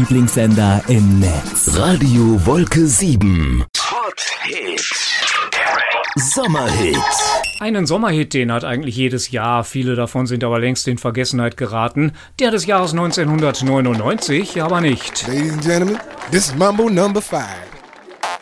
Lieblingssender im Netz. Radio Wolke 7. Hot Hit. Sommerhit. Einen Sommerhit, den hat eigentlich jedes Jahr. Viele davon sind aber längst in Vergessenheit geraten. Der des Jahres 1999 aber nicht. Ladies and gentlemen, this is Mambo number 5.